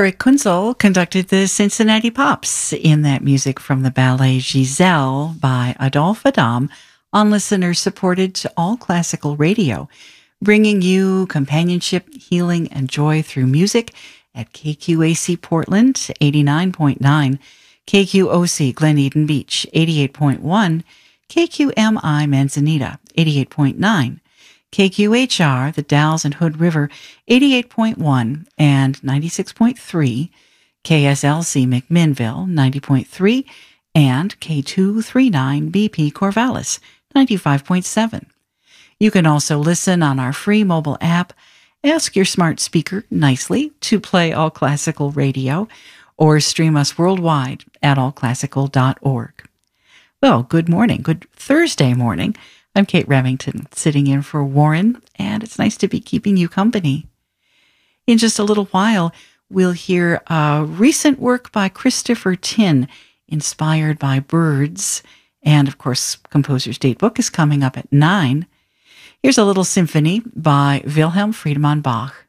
Eric Kunzel conducted the Cincinnati Pops in that music from the ballet Giselle by Adolphe Adam on listener-supported All Classical Radio, bringing you companionship, healing, and joy through music at KQAC Portland, 89.9, KQOC Glen Eden Beach, 88.1, KQMI Manzanita, 88.9, KQHR, the Dalles and Hood River, 88.1 and 96.3, KSLC McMinnville, 90.3, and K239 BP Corvallis, 95.7. You can also listen on our free mobile app. Ask your smart speaker nicely to play All Classical Radio, or stream us worldwide at allclassical.org. Well, good morning. Good Thursday morning. I'm Kate Remington, sitting in for Warren, and it's nice to be keeping you company. In just a little while, we'll hear a recent work by Christopher Tin, inspired by birds, and of course, composer's date book is coming up at 9. Here's a little symphony by Wilhelm Friedemann Bach.